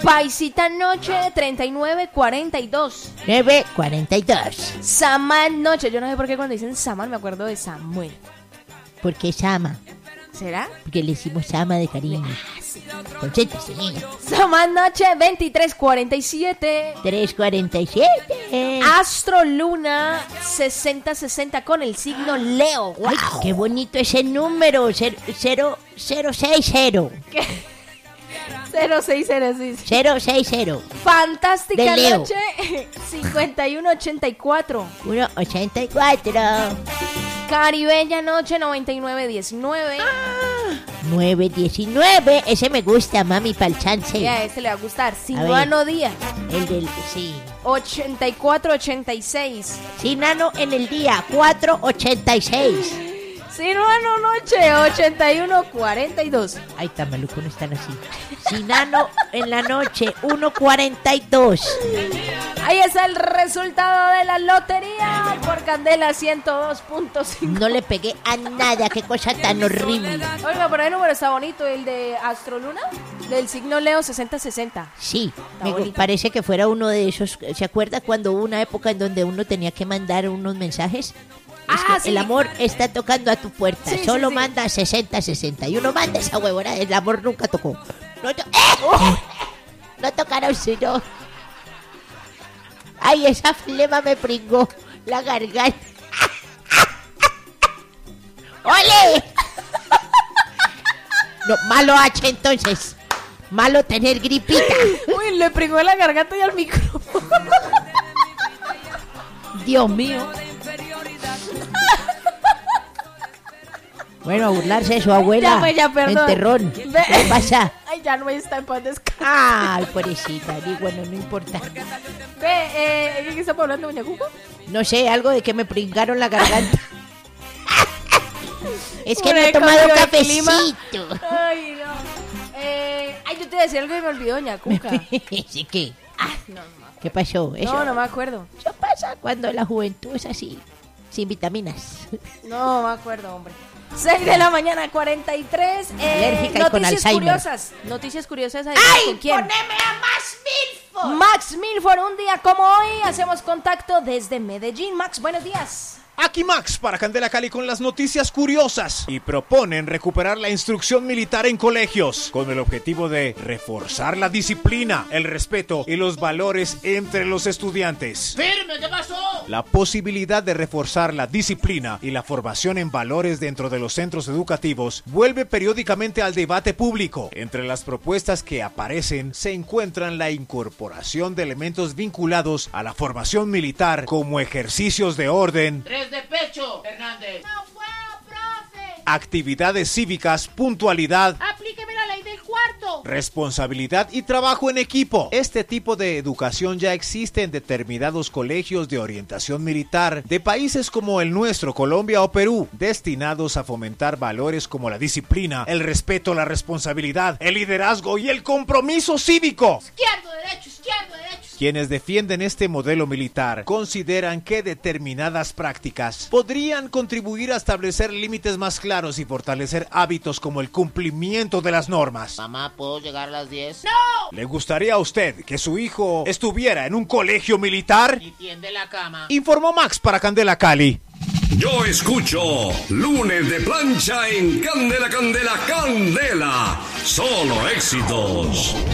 Paisita Noche 3942. 9:42. Saman Noche. Yo no sé por qué cuando dicen Saman me acuerdo de Samuel. ¿Por qué Sama? ¿Será? Porque le hicimos Sama de cariño. Concéntrese, niña. Saman Noche 2347. 3:47. Astro Luna 6060 con el signo Leo. ¡Wow! Ay, qué bonito ese número. 060. ¿Qué? 0606. 060. Fantástica De Leo. Noche 5184. 1:84. Caribeña Noche 9919. 9:19. Ese me gusta, mami, pa'l chance. Y a este le va a gustar. A Sinuano Díaz El del... Sí. 8486. Sinano en el día. 4:86. Sinuano Noche 8142. Ay, tan maluco, no están así. Sinano en la noche. 1:42. Ahí está el resultado de la lotería por Candela 102.5. No le pegué a nada. Qué cosa tan horrible. Oiga, por ahí el número está bonito, el de Astroluna, del signo Leo 6060. Sí, me bonito. parece que fuera uno de esos. ¿Se acuerda cuando hubo una época en donde uno tenía que mandar unos mensajes? Es que Sí. el amor está tocando a tu puerta. Sí, Solo sí. manda 60-60. Y uno manda esa huevona. El amor nunca tocó. No tocaron sino. Ay, esa flema me pringó la garganta. ¡Ole! No, malo H entonces. Malo tener gripita. Uy, le pringó la garganta y al micrófono. Dios mío. Bueno, a burlarse de su abuela. Ya, perdón. Enterrón. Ve. ¿Qué pasa? Ay, ya no está en paz descanso. Ay, pobrecita. Y bueno, no importa. Ve, ¿qué está hablando, doña Cuco? No sé, algo de que me pringaron la garganta. Es que Por no he el tomado cambio de cafecito. Ay, no. Ay, yo te iba a decir algo y me olvidó, doña Cuca. ¿Sí qué? Ay, no. ¿Qué pasó? No me acuerdo. Eso pasa cuando la juventud es así, sin vitaminas. No me acuerdo, hombre. 6 de la mañana, 43. Alérgica y con Alzheimer. Noticias curiosas. ¡Ay! ¿Con quién? ¡Poneme a Max Milford! Max Milford, un día como hoy hacemos contacto desde Medellín. Max, buenos días. Aquí Max para Candela Cali con las noticias curiosas y proponen recuperar la instrucción militar en colegios con el objetivo de reforzar la disciplina, el respeto y los valores entre los estudiantes. ¡Firme! ¿Qué pasó? La posibilidad de reforzar la disciplina y la formación en valores dentro de los centros educativos vuelve periódicamente al debate público. Entre las propuestas que aparecen se encuentran la incorporación de elementos vinculados a la formación militar como ejercicios de orden, 3 de pecho, Hernández. ¡No puedo, profe! actividades cívicas, puntualidad, ¡Aplíqueme la ley del cuarto! responsabilidad y trabajo en equipo. Este tipo de educación ya existe en determinados colegios de orientación militar de países como el nuestro, Colombia o Perú, destinados a fomentar valores como la disciplina, el respeto, la responsabilidad, el liderazgo y el compromiso cívico. Izquierdo, derecho, izquierdo, derecho. Quienes defienden este modelo militar consideran que determinadas prácticas podrían contribuir a establecer límites más claros y fortalecer hábitos como el cumplimiento de las normas. Mamá, ¿puedo llegar a las 10? ¡No! ¿Le gustaría a usted que su hijo estuviera en un colegio militar? Y tiende la cama. Informó Max para Candela Cali. Yo escucho Lunes de Plancha en Candela, Candela, Candela. Solo éxitos.